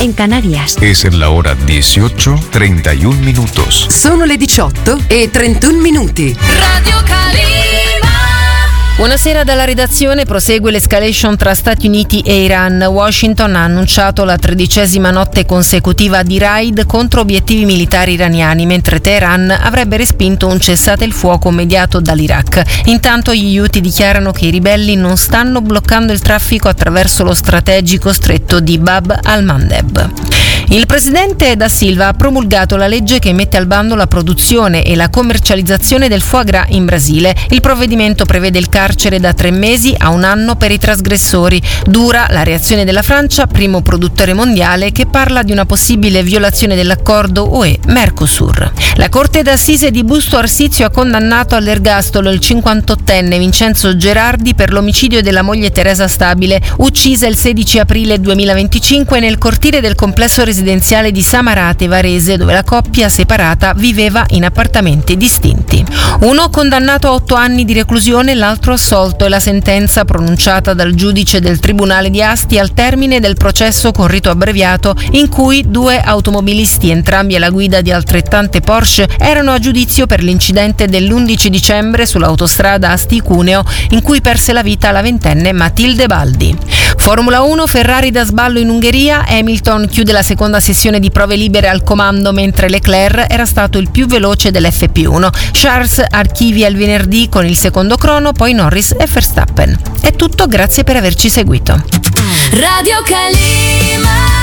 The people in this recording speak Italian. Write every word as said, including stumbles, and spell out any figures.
en Canarias. Es la hora dieciocho treinta y un minutos. Sono le diciotto e trentuno minuti. Radio Calima. Buonasera dalla redazione. Prosegue l'escalation tra Stati Uniti e Iran. Washington ha annunciato la tredicesima notte consecutiva di raid contro obiettivi militari iraniani, mentre Teheran avrebbe respinto un cessate il fuoco mediato dall'Iraq. Intanto gli Houthi dichiarano che i ribelli non stanno bloccando il traffico attraverso lo strategico stretto di Bab al-Mandeb. Il presidente Da Silva ha promulgato la legge che mette al bando la produzione e la commercializzazione del foie gras in Brasile. Il provvedimento prevede il carcere da tre mesi a un anno per i trasgressori. Dura la reazione della Francia, primo produttore mondiale, che parla di una possibile violazione dell'accordo U E-Mercosur. La Corte d'Assise di Busto Arsizio ha condannato all'ergastolo il cinquantottenne Vincenzo Gerardi per l'omicidio della moglie Teresa Stabile, uccisa il sedici aprile duemilaventicinque nel cortile del complesso residenziale di Samarate Varese, dove la coppia separata viveva in appartamenti distinti. Uno condannato a otto anni di reclusione, l'altro assolto, è la sentenza pronunciata dal giudice del Tribunale di Asti al termine del processo con rito abbreviato in cui due automobilisti, entrambi alla guida di altrettante Porsche, erano a giudizio per l'incidente dell'undici dicembre sull'autostrada Asti-Cuneo in cui perse la vita la ventenne Matilde Baldi. Formula uno, Ferrari da sballo in Ungheria. Hamilton chiude la seconda sessione di prove libere al comando, mentre Leclerc era stato il più veloce dell'F P uno. Charles archivia il venerdì con il secondo crono, poi Norris e Verstappen. È tutto, grazie per averci seguito. Radio Calima.